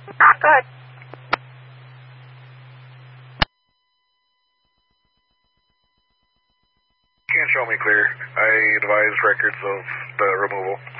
Go ahead. Can't show me clear. I advise records of the removal.